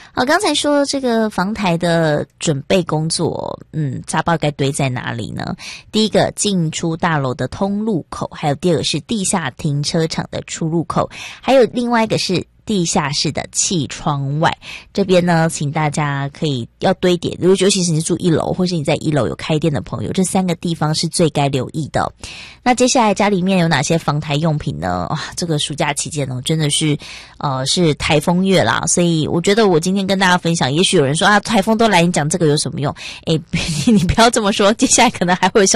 好，刚才说这个防台的准备工作，杂报该堆在哪里呢？第一个，进出大楼的通路口，还有第二个是地下停车场的出入口，还有另外一个是地下室的气窗外。这边呢，请大家可以要堆点，尤其是你是住一楼，或是你在一楼有开店的朋友，这3个地方是最该留意的。那接下来家里面有哪些防台用品呢？哇，这个暑假期间呢，真的是是台风月啦，所以我觉得我今天跟大家分享，也许有人说啊，台风都来，你讲这个有什么用？你不要这么说，接下来可能还会有